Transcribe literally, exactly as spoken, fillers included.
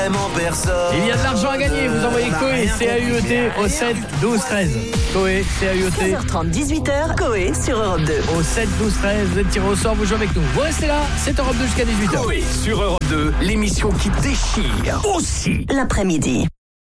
Il y a de l'argent à gagner, vous envoyez Coé, C A U E T au sept douze treize. Coé, C A U E T. seize heures trente, dix-huit heures, Coé sur Europe deux. Au sept douze treize, vous êtes tiré au sort, vous jouez avec nous. Vous restez là, c'est Europe deux jusqu'à dix-huit heures. Coé sur Europe deux, l'émission qui déchire aussi L'après-midi.